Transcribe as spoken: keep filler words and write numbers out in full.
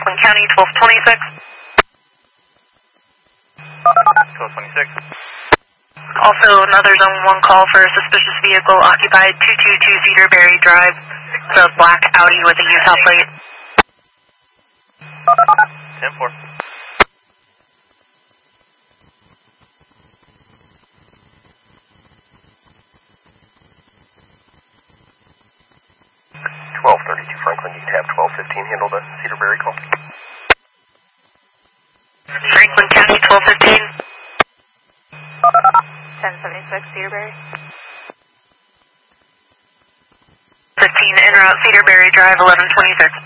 Franklin County, twelve twenty-six. twelve twenty-six. Also, another zone one call for a suspicious vehicle occupied two two two Cedarberry Drive. It's a black Audi with a Utah plate. ten four. twelve thirty-two Franklin, you tab twelve fifteen, handle the Cedarberry call. Franklin County, twelve fifteen. ten seventy-six Cedarberry. fifteen en route Cedarberry Drive, eleven twenty-six.